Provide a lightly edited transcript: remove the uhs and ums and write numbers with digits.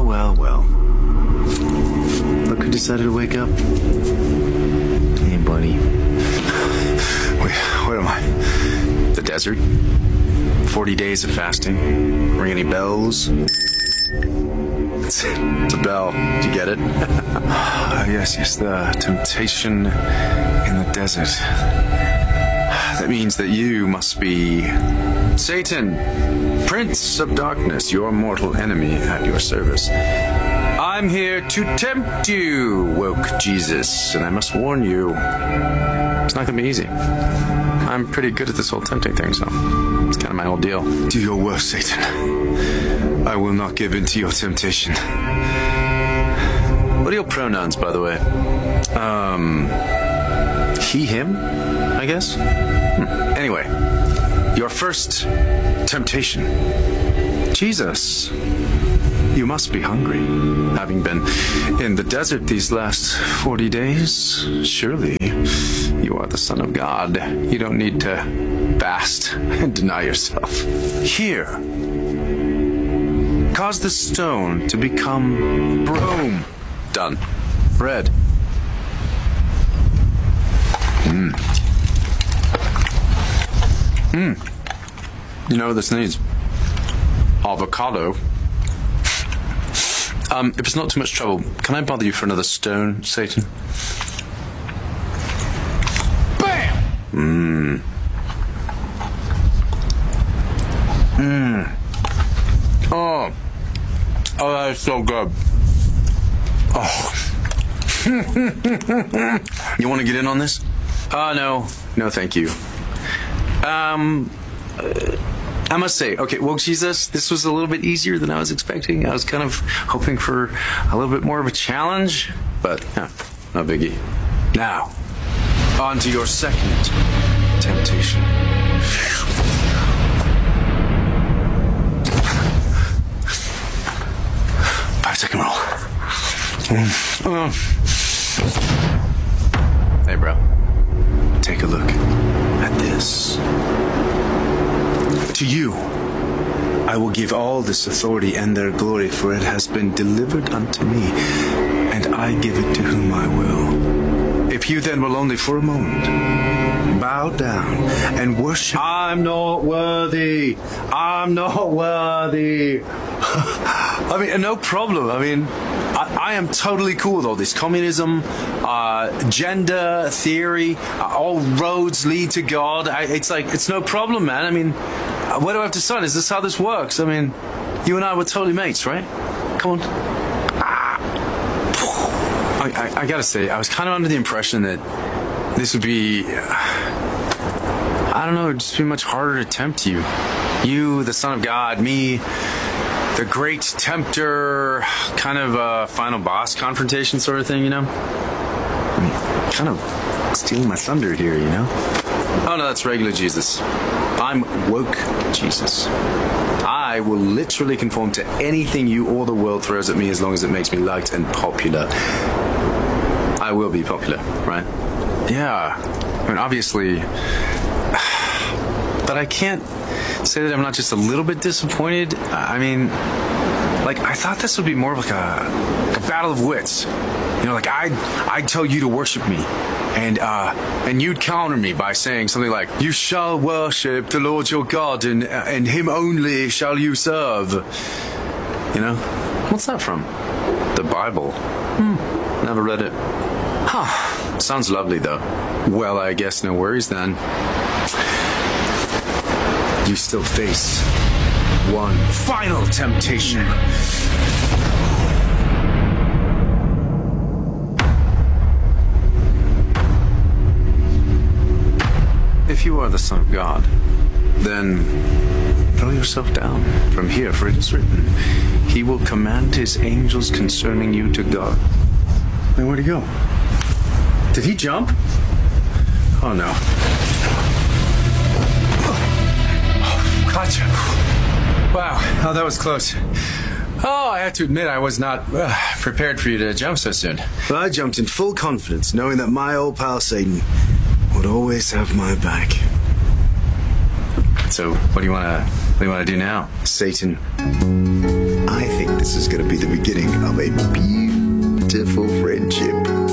well, well. Look who decided to wake up. Hey, buddy. Wait, where am I? The desert? 40 days of fasting? Ring any bells? It's a bell. Did you get it? Yes, the temptation in the desert. That means that you must be Satan, Prince of Darkness, your mortal enemy at your service. I'm here to tempt you, woke Jesus, and I must warn you, it's not going to be easy. I'm pretty good at this whole tempting thing, so it's kind of my whole deal. Do your worst, Satan. I will not give in to your temptation. What are your pronouns, by the way? He, him, I guess? Anyway, your first temptation. Jesus, you must be hungry. Having been in the desert these last 40 days, surely you are the Son of God. You don't need to fast and deny yourself. Here, cause the stone to become boom. Done. Bread. You know what this needs? Avocado. If it's not too much trouble, can I bother you for another stone, Satan? Bam! Oh, that is so good. Oh. You want to get in on this? No, thank you. I must say, okay, well, Jesus, this was a little bit easier than I was expecting. I was kind of hoping for a little bit more of a challenge, but no biggie. Now, on to your second temptation. 5-second roll. Hey, bro. Take a look at this. To you, I will give all this authority and their glory, for it has been delivered unto me, and I give it to whom I will. If you then will only for a moment bow down and worship. I'm not worthy. I'm not worthy. I mean, no problem. I mean, I am totally cool with all this communism, gender theory, all roads lead to God. It's no problem, man. I mean, where do I have to start? Is this how this works? I mean, you and I were totally mates, right? Come on. I gotta say, I was kind of under the impression that this would be, I don't know, it'd just be much harder to tempt you. You, the Son of God, me, the great tempter, kind of a final boss confrontation sort of thing, you know? I mean, kind of stealing my thunder here, you know? Oh no, that's regular Jesus. I'm woke Jesus. I will literally conform to anything you or the world throws at me as long as it makes me liked and popular. I will be popular, right? Yeah. I mean, obviously, but I can't say that I'm not just a little bit disappointed. I mean, like, I thought this would be more of like a battle of wits. You know, like I'd tell you to worship me, and you'd counter me by saying something like, "You shall worship the Lord your God, and Him only shall you serve." You know, what's that from? The Bible. Never read it. Huh. Sounds lovely though. Well, I guess no worries then. You still face one final temptation. If you are the Son of God, then throw yourself down from here, for it is written, He will command His angels concerning you to guard. Hey, where'd he go? Did he jump? Oh no. Gotcha. Wow, oh, that was close. Oh, I have to admit, I was not prepared for you to jump so soon. But I jumped in full confidence, knowing that my old pal Satan would always have my back. So, what do you want to do now? Satan, I think this is is going to be the beginning of a beautiful friendship.